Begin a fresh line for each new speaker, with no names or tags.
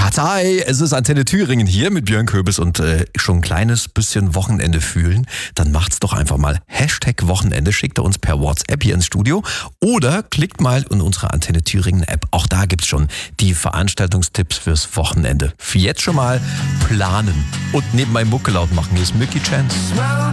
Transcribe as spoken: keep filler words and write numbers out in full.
Partei, es ist Antenne Thüringen hier mit Björn Köbis und äh, schon ein kleines bisschen Wochenende fühlen, dann macht's doch einfach mal Hashtag Wochenende, schickt er uns per WhatsApp hier ins Studio oder klickt mal in unsere Antenne Thüringen App. Auch da gibt's schon die Veranstaltungstipps fürs Wochenende. Für jetzt schon mal planen und nebenbei Mucke laut machen. Hier ist Mickey Chance.